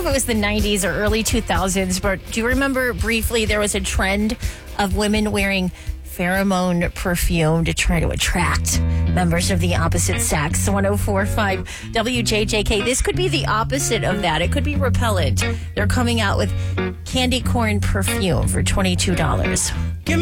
if it was the 90s or early 2000s, but do you remember briefly there was a trend of women wearing pheromone perfume to try to attract members of the opposite sex? 1045 WJJK. This could be the opposite of that. It could be repellent. They're coming out with candy corn perfume for $22.